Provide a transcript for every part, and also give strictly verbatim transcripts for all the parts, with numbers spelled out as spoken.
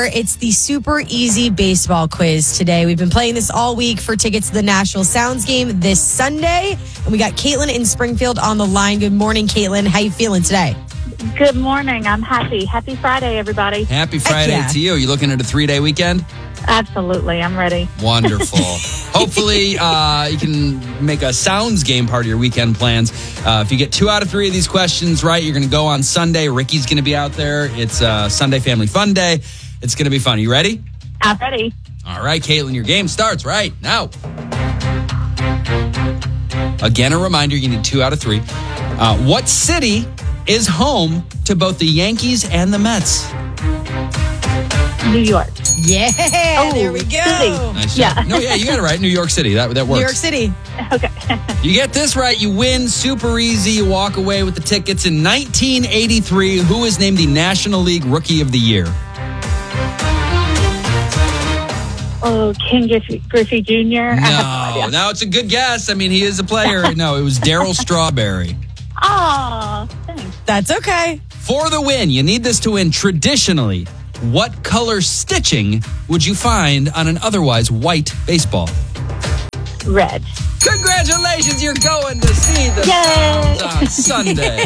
It's the super easy baseball quiz today. We've been playing this all week for tickets to the Nashville Sounds game this Sunday. And we got Caitlin in Springfield on the line. Good morning, Caitlin. How you feeling today? Good morning. I'm happy. Happy Friday, everybody. Happy Friday yeah. to you. You looking at a three-day weekend? Absolutely. I'm ready. Wonderful. Hopefully, uh, you can make a Sounds game part of your weekend plans. Uh, if you get two out of three of these questions right, you're going to go on Sunday. Ricky's going to be out there. It's uh, Sunday Family Fun Day. It's going to be fun. You ready? I'm ready. All right, Caitlin, your game starts right now. Again, a reminder, you need two out of three. Uh, what city is home to both the Yankees and the Mets? New York. Yeah, Oh, there we go. city. Nice job. Yeah. No, yeah, you got it right. New York City. That, that works. New York City. Okay. You get this right, you win. Super easy. You walk away with the tickets. In nineteen eighty-three, who was named the National League Rookie of the Year? Oh, Ken Griffey, Griffey Junior No, no, it's a good guess. I mean, he is a player. No, it was Darryl Strawberry. Oh, thanks. That's okay. For the win, you need this to win. Traditionally, what color stitching would you find on an otherwise white baseball? Red. Congratulations, you're going to see the Yay! Sounds on Sunday.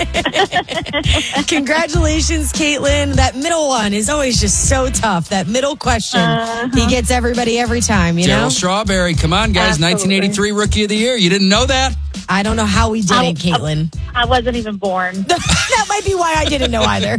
Congratulations, Caitlin. That middle one is always just so tough. That middle question, Uh-huh. he gets everybody every time, you know? Darryl Strawberry, come on, guys. Absolutely. nineteen eighty-three Rookie of the Year. You didn't know that? I don't know how we didn't, I- Caitlin. I wasn't even born. That might be why I didn't know either.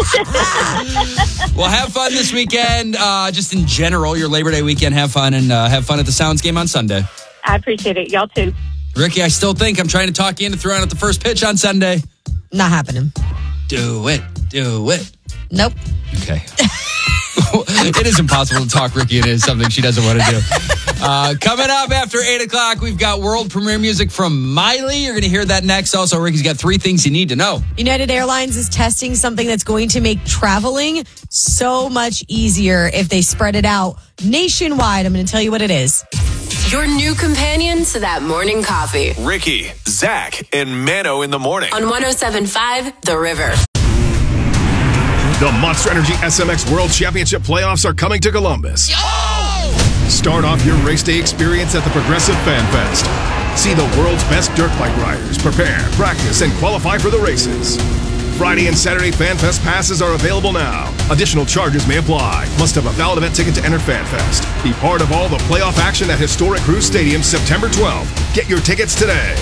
Well, have fun this weekend. Uh, just in general, your Labor Day weekend, have fun, and uh, have fun at the Sounds game on Sunday. I appreciate it. Y'all too. Ricky, I still think I'm trying to talk you into throwing out the first pitch on Sunday. Not happening. Do it. Do it. Nope. Okay. It is impossible to talk Ricky into something she doesn't want to do. Uh, coming up after eight o'clock, we've got world premiere music from Miley. You're going to hear that next. Also, Ricky's got three things you need to know. United Airlines is testing something that's going to make traveling so much easier if they spread it out nationwide. I'm going to tell you what it is. Your new companion to that morning coffee. Ricky, Zach, and Mano in the morning. On one oh seven point five The River. The Monster Energy S M X World Championship playoffs are coming to Columbus. Start off your race day experience at the Progressive Fan Fest. See the world's best dirt bike riders prepare, practice, and qualify for the races. Friday and Saturday Fan Fest passes are available now. Additional charges may apply. Must have a valid event ticket to enter Fan Fest. Be part of all the playoff action at historic Cruise Stadium September twelfth. Get your tickets today.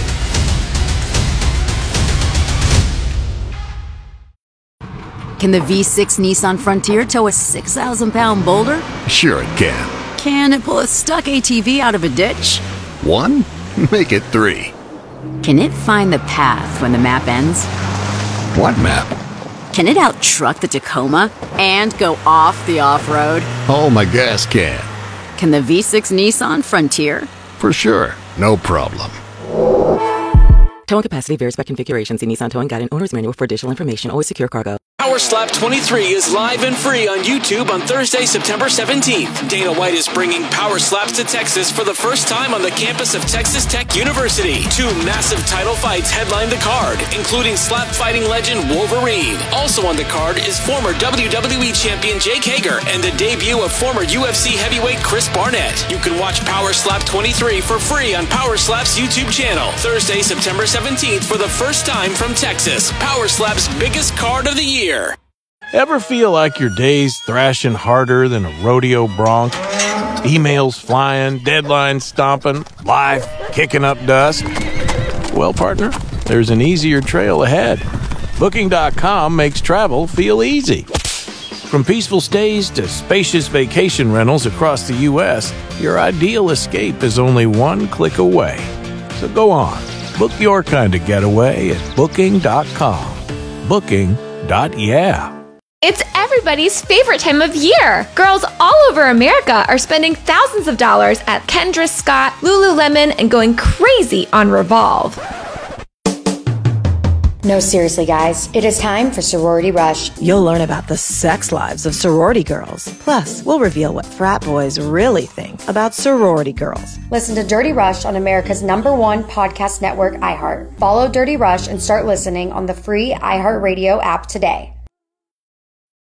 Can the V six Nissan Frontier tow a six thousand pound boulder? Sure it can. Can it pull a stuck A T V out of a ditch? One? Make it three. Can it find the path when the map ends? What map? Can it out-truck the Tacoma and go off the off-road? Oh, my gas can. Can the V six Nissan Frontier? For sure. No problem. Towing capacity varies by configuration. See Nissan Towing Guide and Owner's Manual for additional information. Always secure cargo. Power Slap twenty-three is live and free on YouTube on Thursday, September seventeenth. Dana White is bringing Power Slaps to Texas for the first time on the campus of Texas Tech University. Two massive title fights headline the card, including slap fighting legend Wolverine. Also on the card is former W W E champion Jake Hager and the debut of former U F C heavyweight Chris Barnett. You can watch Power Slap twenty-three for free on Power Slap's YouTube channel. Thursday, September seventeenth for the first time from Texas. Power Slap's biggest card of the year. Ever feel like your day's thrashing harder than a rodeo bronc? Emails flying, deadlines stomping, life kicking up dust? Well, partner, there's an easier trail ahead. Booking dot com makes travel feel easy. From peaceful stays to spacious vacation rentals across the U S, your ideal escape is only one click away. So go on, book your kind of getaway at Booking dot com. Booking. Dot yeah. It's everybody's favorite time of year. Girls all over America are spending thousands of dollars at Kendra Scott, Lululemon, and going crazy on Revolve. No, seriously, guys. It is time for Sorority Rush. You'll learn about the sex lives of sorority girls. Plus, we'll reveal what frat boys really think about sorority girls. Listen to Dirty Rush on America's number one podcast network, iHeart. Follow Dirty Rush and start listening on the free iHeartRadio app today.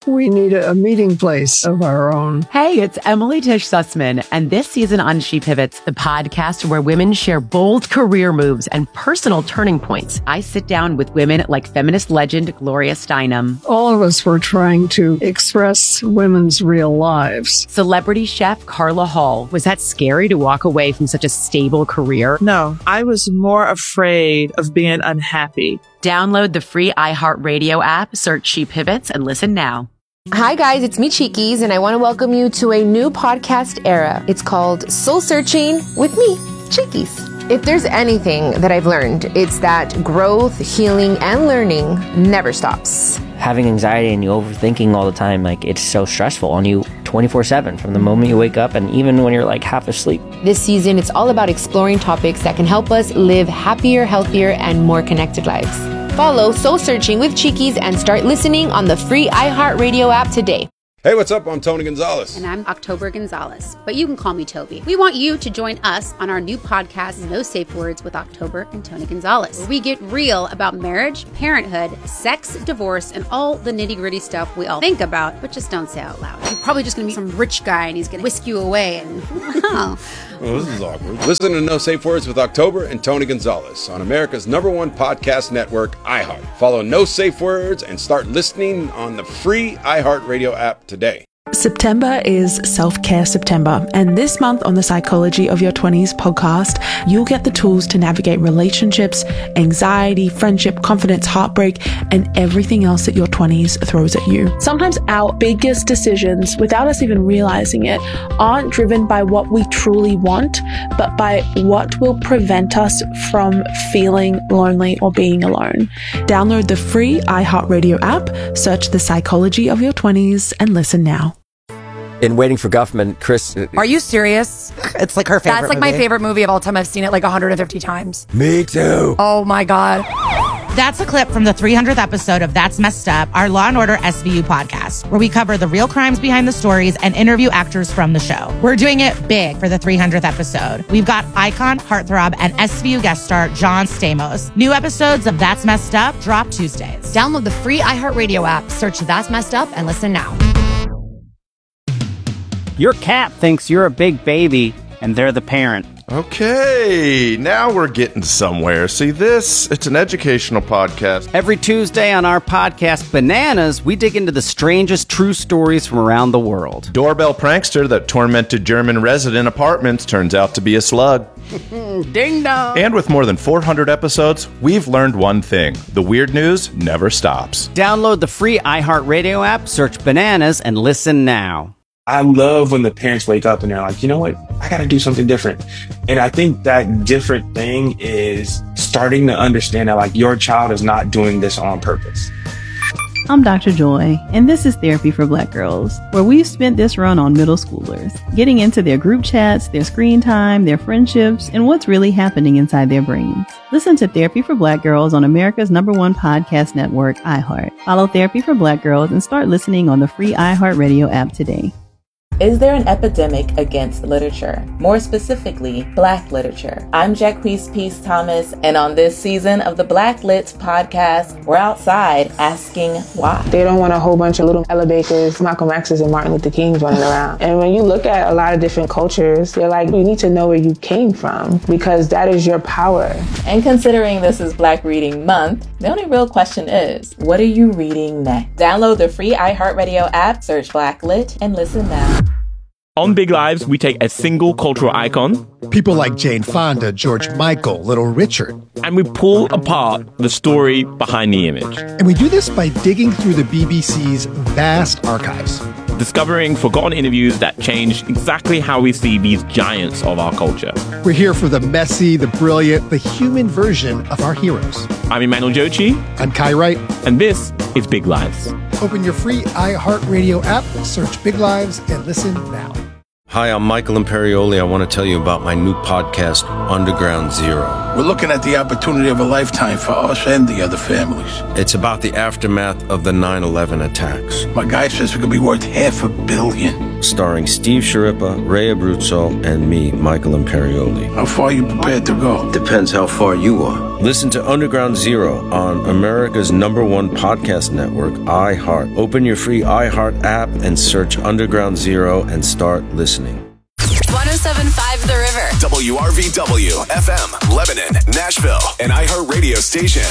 We need a meeting place of our own. Hey, it's Emily Tish Sussman, and this season on She Pivots, the podcast where women share bold career moves and personal turning points. I sit down with women like feminist legend Gloria Steinem. All of us were trying to express women's real lives. Celebrity chef Carla Hall. Was that scary to walk away from such a stable career? No, I was more afraid of being unhappy. Download the free iHeartRadio app, search She Pivots, and listen now. Hi guys, it's me Cheekies, and I want to welcome you to a new podcast era. It's called Soul Searching with me, Cheekies. If there's anything that I've learned, it's that growth, healing, and learning never stops. Having anxiety and you overthinking all the time, like it's so stressful on you twenty-four seven from the moment you wake up and even when you're like half asleep. This season, it's all about exploring topics that can help us live happier, healthier, and more connected lives. Follow Soul Searching with Cheekies and start listening on the free iHeartRadio app today. Hey, what's up? I'm Tony Gonzalez. And I'm October Gonzalez, but you can call me Toby. We want you to join us on our new podcast, No Safe Words with October and Tony Gonzalez, where we get real about marriage, parenthood, sex, divorce, and all the nitty gritty stuff we all think about, but just don't say out loud. You're probably just going to meet some rich guy and he's going to whisk you away and, wow. Well, this is awkward. Listen to No Safe Words with October and Tony Gonzalez on America's number one podcast network, iHeart. Follow No Safe Words and start listening on the free iHeartRadio app today. September is Self-Care September, and this month on the Psychology of Your twenties podcast, you'll get the tools to navigate relationships, anxiety, friendship, confidence, heartbreak, and everything else that your twenties throws at you. Sometimes our biggest decisions, without us even realizing it, aren't driven by what we truly want, but by what will prevent us from feeling lonely or being alone. Download the free iHeartRadio app, search the Psychology of Your twenties, and listen now. In Waiting for Guffman, Chris... Are you serious? It's like her favorite That's like movie. my favorite movie of all time. I've seen it like one hundred fifty times. Me too. Oh my God. That's a clip from the three hundredth episode of That's Messed Up, our Law and Order S V U podcast, where we cover the real crimes behind the stories and interview actors from the show. We're doing it big for the three hundredth episode. We've got icon, heartthrob, and S V U guest star John Stamos. New episodes of That's Messed Up drop Tuesdays. Download the free iHeartRadio app, search That's Messed Up, and listen now. Your cat thinks you're a big baby, and they're the parent. Okay, now we're getting somewhere. See this? It's an educational podcast. Every Tuesday on our podcast, Bananas, we dig into the strangest true stories from around the world. Doorbell prankster that tormented German resident apartments turns out to be a slug. Ding dong! And with more than four hundred episodes, we've learned one thing. The weird news never stops. Download the free iHeartRadio app, search Bananas, and listen now. I love when the parents wake up and they're like, you know what? I got to do something different. And I think that different thing is starting to understand that like your child is not doing this on purpose. I'm Doctor Joy, and this is Therapy for Black Girls, where we've spent this run on middle schoolers, getting into their group chats, their screen time, their friendships, and what's really happening inside their brains. Listen to Therapy for Black Girls on America's number one podcast network, iHeart. Follow Therapy for Black Girls and start listening on the free iHeartRadio app today. Is there an epidemic against literature? More specifically, Black literature. I'm Jacquees Peace Thomas, and on this season of the Black Lit podcast, we're outside asking why. They don't want a whole bunch of little Ella Bakers, Malcolm X's, and Martin Luther Kings running around. And when you look at a lot of different cultures, they're like, you need to know where you came from, because that is your power. And considering this is Black Reading Month, the only real question is, what are you reading next? Download the free iHeartRadio app, search Black Lit, and listen now. On Big Lives, we take a single cultural icon, people like Jane Fonda, George Michael, Little Richard, and we pull apart the story behind the image. And we do this by digging through the B B C's vast archives, discovering forgotten interviews that change exactly how we see these giants of our culture. We're here for the messy, the brilliant, the human version of our heroes. I'm Emmanuel Jochi. I'm Kai Wright. And this is Big Lives. Open your free iHeartRadio app, search Big Lives, and listen now. Hi, I'm Michael Imperioli. I want to tell you about my new podcast, Underground Zero. We're looking at the opportunity of a lifetime for us and the other families. It's about the aftermath of the nine eleven attacks. My guy says we could be worth half a billion. Starring Steve Sciarippa, Ray Abruzzo, and me, Michael Imperioli. How far are you prepared to go? Depends how far you are. Listen to Underground Zero on America's number one podcast network, iHeart. Open your free iHeart app and search Underground Zero and start listening. one oh seven point five The River. W R V W, F M, Lebanon, Nashville, an iHeart radio station.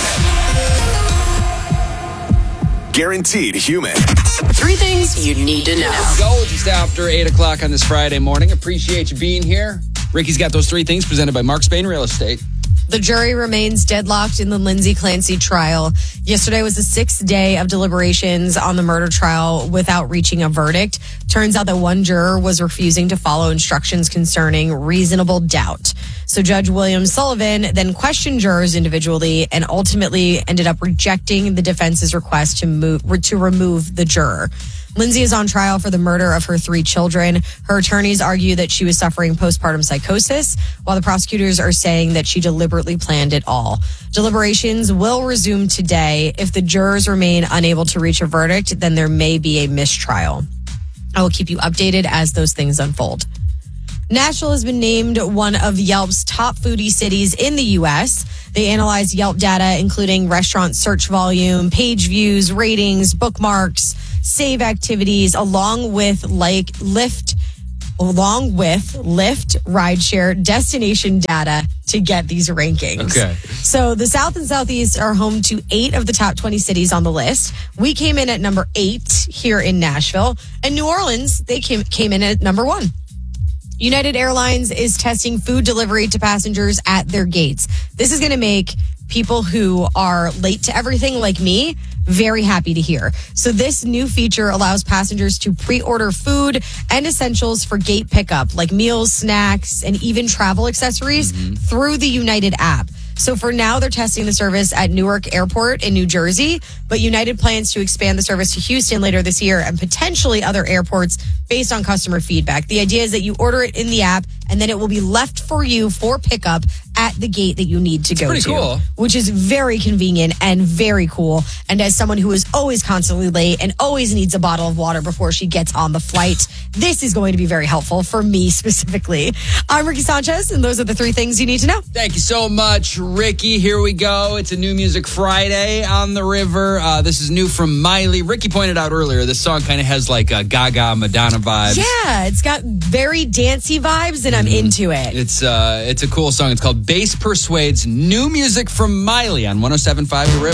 Guaranteed human. Three things you need to know. Let's go just after eight o'clock on this Friday morning. Appreciate you being here. Ricky's got those three things presented by Mark Spain Real Estate. The jury remains deadlocked in the Lindsay Clancy trial. Yesterday was the sixth day of deliberations on the murder trial without reaching a verdict. Turns out that one juror was refusing to follow instructions concerning reasonable doubt. So Judge William Sullivan then questioned jurors individually and ultimately ended up rejecting the defense's request to move to remove the juror. Lindsay is on trial for the murder of her three children. Her attorneys argue that she was suffering postpartum psychosis, while the prosecutors are saying that she deliberately planned it all. Deliberations will resume today. If the jurors remain unable to reach a verdict, then there may be a mistrial. I will keep you updated as those things unfold. Nashville has been named one of Yelp's top foodie cities in the U S. They analyzed Yelp data, including restaurant search volume, page views, ratings, bookmarks, save activities, along with like Lyft, along with Lyft rideshare destination data to get these rankings. Okay. So the South and Southeast are home to eight of the top twenty cities on the list. We came in at number eight here in Nashville, and New Orleans, they came, came in at number one. United Airlines is testing food delivery to passengers at their gates. This is going to make people who are late to everything like me very happy to hear. So this new feature allows passengers to pre-order food and essentials for gate pickup, like meals, snacks, and even travel accessories mm-hmm. through the United app. So for now, they're testing the service at Newark Airport in New Jersey, but United plans to expand the service to Houston later this year and potentially other airports based on customer feedback. The idea is that you order it in the app and then it will be left for you for pickup at the gate that you need to That's go pretty to, cool. which is very convenient and very cool. And as someone who is always constantly late and always needs a bottle of water before she gets on the flight, this is going to be very helpful for me specifically. I'm Ricky Sanchez, and those are the three things you need to know. Thank you so much, Ricky. Here we go. It's a New Music Friday on the River. Uh, this is new from Miley. Ricky pointed out earlier, this song kind of has like a Gaga, Madonna vibes. Yeah, it's got very dancey vibes, and I'm Mm-hmm. into it. It's uh, it's a cool song. It's called Bass Persuades. New music from Miley on one oh seven point five The River.